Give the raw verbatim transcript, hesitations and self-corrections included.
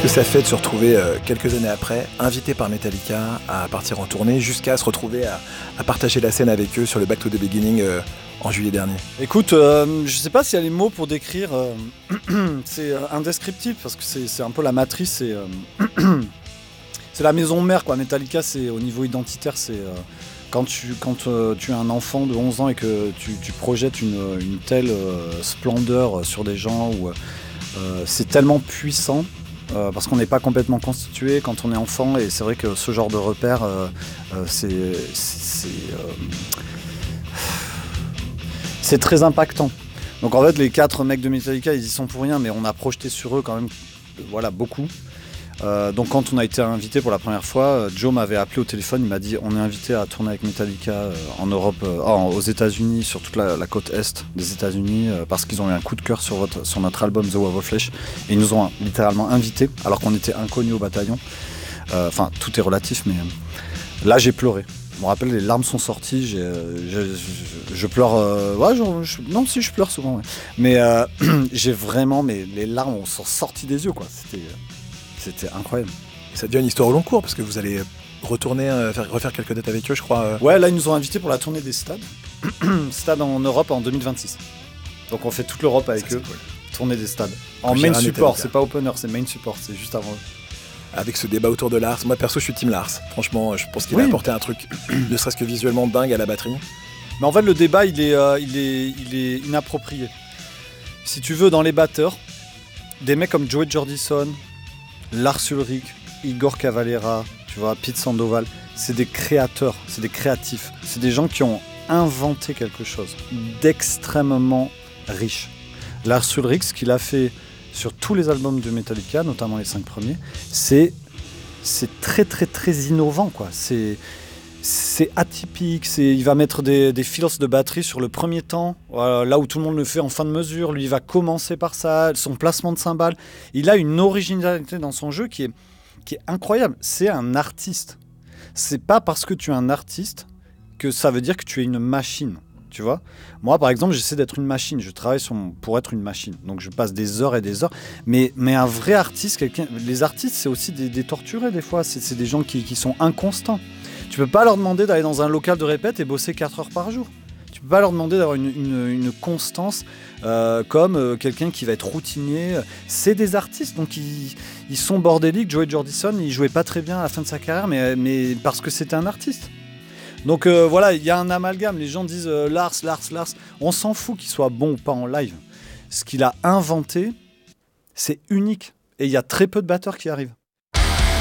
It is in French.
que ça fait de se retrouver euh, quelques années après, invité par Metallica à partir en tournée, jusqu'à se retrouver à, à partager la scène avec eux sur le Back to the Beginning euh, en juillet dernier? Écoute, euh, je sais pas s'il y a les mots pour décrire, euh, c'est euh, indescriptible parce que c'est, c'est un peu la matrice, c'est, euh, c'est la maison mère quoi. Metallica, c'est au niveau identitaire, c'est euh, quand, tu, quand euh, tu es un enfant de onze ans et que tu, tu projettes une, une telle euh, splendeur sur des gens, où, euh, c'est tellement puissant. Euh, parce qu'on n'est pas complètement constitué quand on est enfant, et c'est vrai que ce genre de repère, euh, euh, c'est, c'est, c'est, euh, c'est très impactant. Donc en fait, les quatre mecs de Metallica, ils y sont pour rien, mais on a projeté sur eux quand même, voilà, beaucoup. Euh, donc quand on a été invité pour la première fois, Joe m'avait appelé au téléphone, il m'a dit on est invité à tourner avec Metallica euh, en Europe, euh, oh, aux États-Unis, sur toute la, la côte est des États-Unis, euh, parce qu'ils ont eu un coup de cœur sur, votre, sur notre album The Wave of Flesh, et ils nous ont littéralement invités alors qu'on était inconnus au bataillon. Enfin, euh, tout est relatif, mais euh, là j'ai pleuré. Je me rappelle, les larmes sont sorties, j'ai, je, je, je pleure, euh, ouais, je, je, non si je pleure souvent, ouais. mais euh, j'ai vraiment, mais les larmes sont sorties des yeux, quoi. C'était, C'était incroyable. Et ça devient une histoire au long cours parce que vous allez retourner, euh, faire, refaire quelques dates avec eux, je crois. Euh... Ouais, là ils nous ont invités pour la tournée des stades. Stade en Europe en deux mille vingt-six. Donc on fait toute l'Europe avec ça, eux. Cool. Tournée des stades. En main support, c'est pas opener, c'est main support, c'est juste avant. Avec ce débat autour de Lars. Moi perso, je suis team Lars. Franchement, je pense qu'il oui. a apporté un truc, ne serait-ce que visuellement dingue à la batterie. Mais en fait, le débat, il est, euh, il est, il est inapproprié. Si tu veux, dans les batteurs, des mecs comme Joey Jordison, Lars Ulrich, Igor Cavalera, tu vois, Pete Sandoval, c'est des créateurs, c'est des créatifs, c'est des gens qui ont inventé quelque chose d'extrêmement riche. Lars Ulrich, ce qu'il a fait sur tous les albums de Metallica, notamment les cinq premiers, c'est, c'est très très très innovant, quoi. C'est, c'est atypique, c'est, il va mettre des, des fills de batterie sur le premier temps, euh, là où tout le monde le fait en fin de mesure, lui il va commencer par ça, son placement de cymbales. Il a une originalité dans son jeu qui est, qui est incroyable. C'est un artiste. C'est pas parce que tu es un artiste que ça veut dire que tu es une machine. Tu vois, moi par exemple, j'essaie d'être une machine, je travaille sur mon, pour être une machine, donc je passe des heures et des heures, mais, mais un vrai artiste, quelqu'un, les artistes c'est aussi des, des torturés des fois, c'est, c'est des gens qui, qui sont inconstants. Tu peux pas leur demander d'aller dans un local de répète et bosser quatre heures par jour. Tu peux pas leur demander d'avoir une, une, une constance euh, comme euh, quelqu'un qui va être routinier. C'est des artistes, donc ils, ils sont bordéliques. Joey Jordison, il jouait pas très bien à la fin de sa carrière, mais, mais parce que c'était un artiste. Donc euh, voilà, il y a un amalgame. Les gens disent euh, Lars, Lars, Lars. On s'en fout qu'il soit bon ou pas en live. Ce qu'il a inventé, c'est unique. Et il y a très peu de batteurs qui arrivent.